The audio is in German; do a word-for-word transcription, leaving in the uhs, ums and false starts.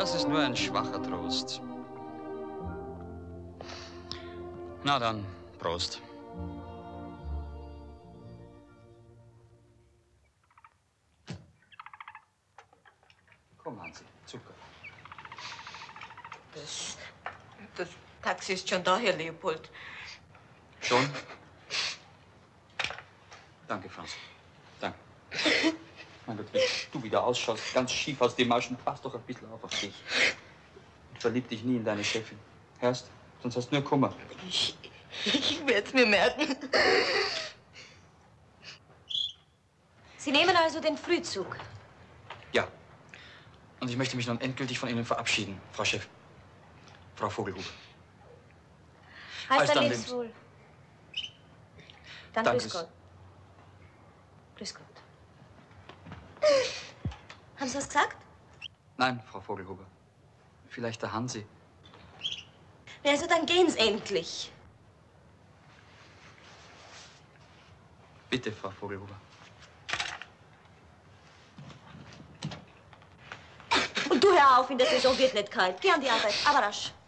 Das ist nur ein schwacher Trost. Na dann, Prost. Komm, Hansi, Zucker. Das, das Taxi ist schon da, Herr Leopold. Schon? Danke, Franz. Danke. Mein Gott, wie du wieder ausschaust, ganz schief aus den Maschen, pass doch ein bisschen auf auf dich. Und verlieb dich nie in deine Chefin. Hörst? Sonst hast du nur Kummer. Ich, ich werde es mir merken. Sie nehmen also den Frühzug? Ja. Und ich möchte mich nun endgültig von Ihnen verabschieden, Frau Chef. Frau Vogelhuber. Halt dann dein Lebenswohl. Dann Danke. grüß Gott. Grüß Gott. Haben Sie was gesagt? Nein, Frau Vogelhuber. Vielleicht der Hansi. Ja, also dann gehen Sie endlich. Bitte, Frau Vogelhuber. Und du hör auf, in der Saison wird nicht kalt. Geh an die Arbeit, aber rasch.